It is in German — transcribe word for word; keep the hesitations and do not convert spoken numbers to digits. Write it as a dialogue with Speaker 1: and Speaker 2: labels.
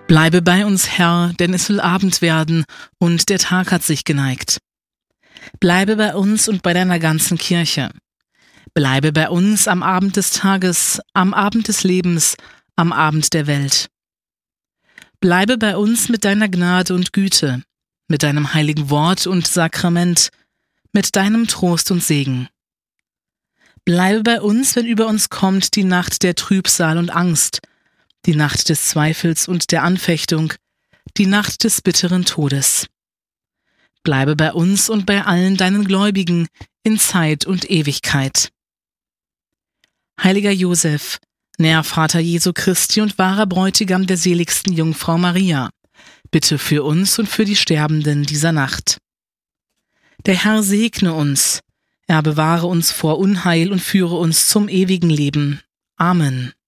Speaker 1: Bleibe bei uns, Herr, denn es will Abend werden und der Tag hat sich geneigt. Bleibe bei uns und bei deiner ganzen Kirche. Bleibe bei uns am Abend des Tages, am Abend des Lebens, am Abend der Welt. Bleibe bei uns mit deiner Gnade und Güte, mit deinem heiligen Wort und Sakrament, mit deinem Trost und Segen. Bleibe bei uns, wenn über uns kommt die Nacht der Trübsal und Angst, die Nacht des Zweifels und der Anfechtung, die Nacht des bitteren Todes. Bleibe bei uns und bei allen deinen Gläubigen in Zeit und Ewigkeit. Heiliger Josef, Nährvater Jesu Christi und wahrer Bräutigam der seligsten Jungfrau Maria, bitte für uns und für die Sterbenden dieser Nacht. Der Herr segne uns, er bewahre uns vor Unheil und führe uns zum ewigen Leben. Amen.